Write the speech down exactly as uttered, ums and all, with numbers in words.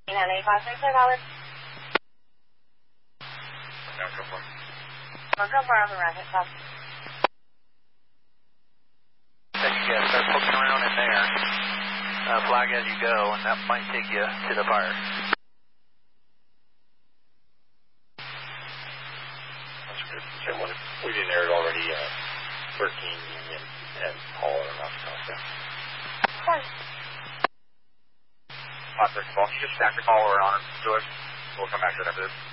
nine eight five six, I got it. No, go for it. I'll go far off the rocket, stop. Then you guys start poking around in there. Uh, flag as you go, and that might take you to the fire. That's good. So we didn't air it already, uh, thirteen Union and Paul are not so. Fine. Hot first of all, you just stack the caller on to us. We'll come back to it after this.